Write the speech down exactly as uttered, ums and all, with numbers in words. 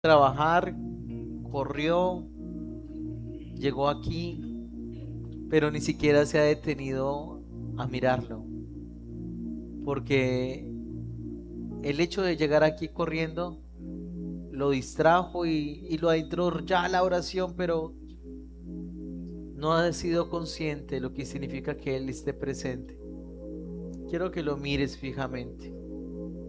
Trabajar, corrió, llegó aquí, pero ni siquiera se ha detenido a mirarlo, porque el hecho de llegar aquí corriendo lo distrajo y, y lo adentró ya a la oración, pero no ha sido consciente de lo que significa que Él esté presente. Quiero que lo mires fijamente.